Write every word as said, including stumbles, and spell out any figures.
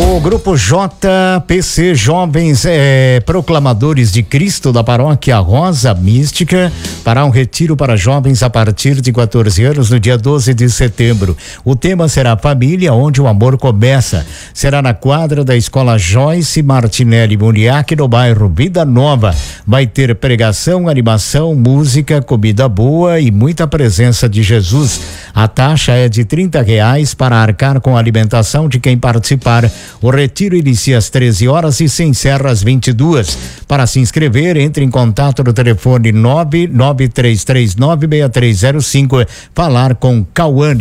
O Grupo J P C Jovens é, Proclamadores de Cristo da Paróquia Rosa Mística fará um retiro para jovens a partir de quatorze anos no dia doze de setembro. O tema será Família, onde o amor começa. Será na quadra da Escola Joyce Martinelli Muniac, no bairro Vida Nova. Vai ter pregação, animação, música, comida boa e muita presença de Jesus. A taxa é de trinta reais para arcar com a alimentação de quem participar. O retiro inicia às treze horas e se encerra às vinte e duas. Para se inscrever, entre em contato no telefone nove nove três três nove seis três zero cinco. Falar com Cauane.